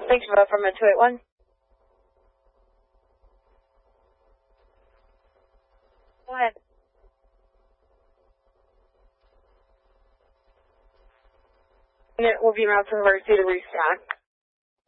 Thanks for from a 281. Go ahead. Unit will be routed to emergency to restock.